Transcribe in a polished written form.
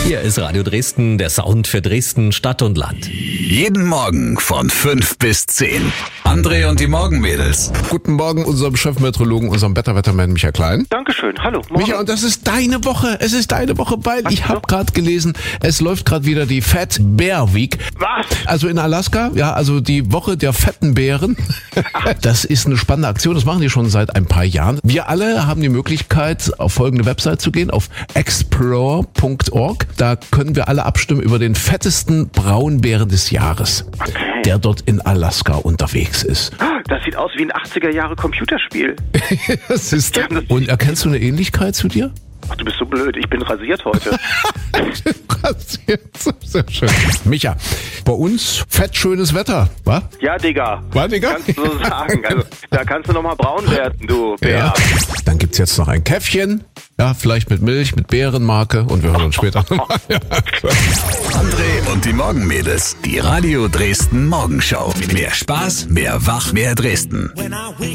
Hier ist Radio Dresden, der Sound für Dresden, Stadt und Land. Jeden Morgen von 5 bis 10. André und die Morgenmädels. Guten Morgen unserem Chefmeteorologen, unserem Wettermann Michael Klein. Dankeschön, hallo. Morgen. Michael, und das ist deine Woche. Es ist deine Woche, weil ich habe gerade gelesen, es läuft gerade wieder die Fat Bear Week. Was? Also in Alaska, ja, also die Woche der fetten Bären. Das ist eine spannende Aktion, das machen die schon seit ein paar Jahren. Wir alle haben die Möglichkeit, auf folgende Website zu gehen, auf explore.org. Da können wir alle abstimmen über den fettesten Braunbären des Jahres, der dort in Alaska unterwegs ist. Das sieht aus wie ein 80er-Jahre-Computerspiel. Siehst du? Und erkennst du eine Ähnlichkeit zu dir? Ach, du bist so blöd, ich bin rasiert heute. Sehr schön. Micha, bei uns fett schönes Wetter, wa? Ja, Digga. War, Digga? Kannst du so sagen. Also, da kannst du noch mal braun werden, du Bär. Ja. Dann gibt's jetzt noch ein Käffchen, ja, vielleicht mit Milch, mit Beerenmarke und wir hören uns später nochmal. Ja. André und die Morgenmädels. Die Radio Dresden Morgenshow. Mehr Spaß, mehr Wach, mehr Dresden.